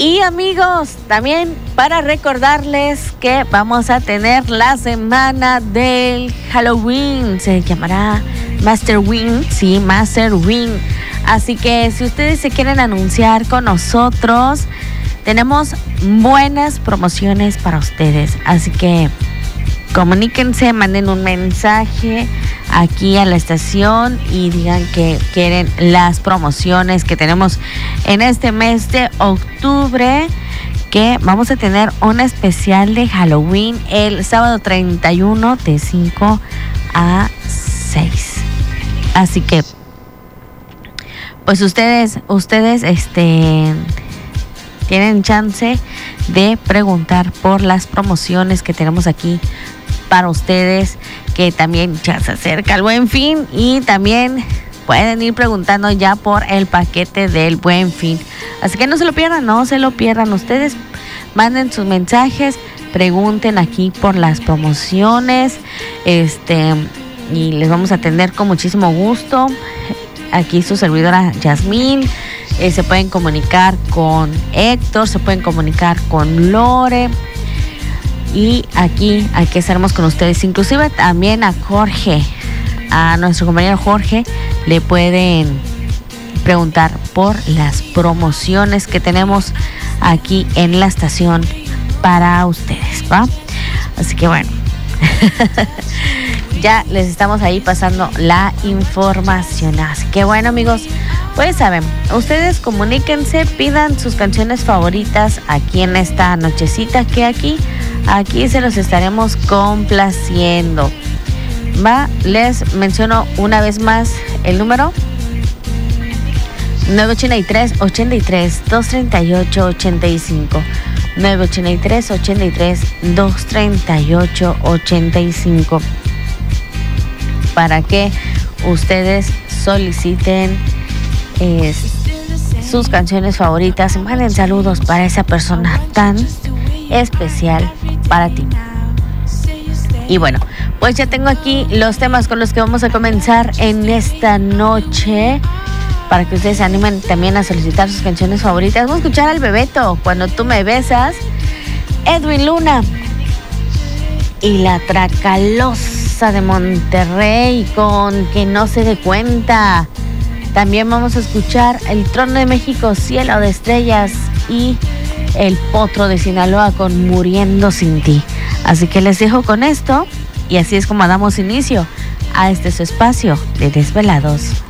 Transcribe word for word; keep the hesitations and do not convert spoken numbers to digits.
Y amigos, también para recordarles que vamos a tener la semana del Halloween. Se llamará Master Wing, sí, Master Wing. Así que si ustedes se quieren anunciar con nosotros, tenemos buenas promociones para ustedes. Así que comuníquense, manden un mensaje aquí a la estación y digan que quieren las promociones que tenemos en este mes de octubre, que vamos a tener un especial de Halloween el sábado treinta y uno de cinco a seis. Así que pues ustedes ustedes este tienen chance de preguntar por las promociones que tenemos aquí para ustedes, que también ya se acerca el Buen Fin y también pueden ir preguntando ya por el paquete del Buen Fin. Así que no se lo pierdan, no se lo pierdan. Ustedes manden sus mensajes, pregunten aquí por las promociones, este y les vamos a atender con muchísimo gusto. Aquí su servidora Yasmín. Eh, se pueden comunicar con Héctor, se pueden comunicar con Lore. Y aquí, aquí estaremos con ustedes. Inclusive también a Jorge, a nuestro compañero Jorge, le pueden preguntar por las promociones que tenemos aquí en la estación para ustedes, ¿va? Así que bueno, ya les estamos ahí pasando la información. Así que bueno, amigos, pues saben, ustedes comuníquense, pidan sus canciones favoritas aquí en esta nochecita, que aquí Aquí se los estaremos complaciendo. Va, les menciono una vez más el número: nueve ocho tres, ocho tres, dos tres ocho, ocho cinco. nueve ocho tres, ocho tres, dos tres ocho, ocho cinco. Para que ustedes soliciten eh, sus canciones favoritas. Manden saludos para esa persona tan especial para ti. Y bueno, pues ya tengo aquí los temas con los que vamos a comenzar en esta noche, para que ustedes se animen también a solicitar sus canciones favoritas. Vamos a escuchar al Bebeto, Cuando tú me besas, Edwin Luna y la Tracalosa de Monterrey con Que no se dé cuenta. También vamos a escuchar El Trono de México, Cielo de Estrellas, y El Potro de Sinaloa con Muriendo sin ti. Así que les dejo con esto, y así es como damos inicio a este su espacio de Desvelados.